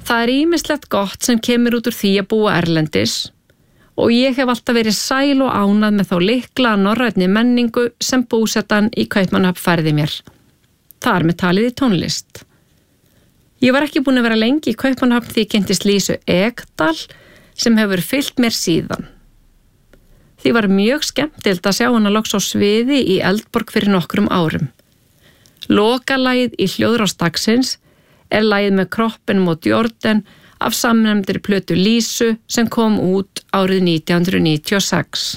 Það ýmislegt gott sem kemur út úr því að búa erlendis og ég hef alltaf verið sæl og ánað með þá lykla norrænni menningu sem búsetan í Kaupmannahöfn færði mér. Þar með talið í tónlist. Ég var ekki búin að vera lengi í Kaupmannahöfn því ég kynntist Lísu Ekdal sem hefur fylgt mér síðan. Því var mjög skemmtilegt að sjá hana loks á sviði í Eldborg fyrir nokkrum árum. Lokalagið í Hljóðrás dagsins lagið með Kroppen mot Jorden af samnefndri plötu Lísu sem kom út árið 1996.